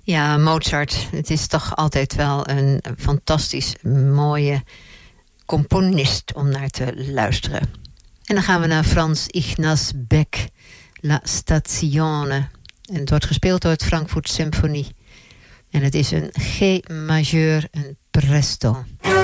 Ja, Mozart. Het is toch altijd wel een fantastisch mooie componist om naar te luisteren. En dan gaan we naar Frans Ignaz Beck, La Stazione. En het wordt gespeeld door het Frankfurt Symphony. En het is een G majeur, een presto.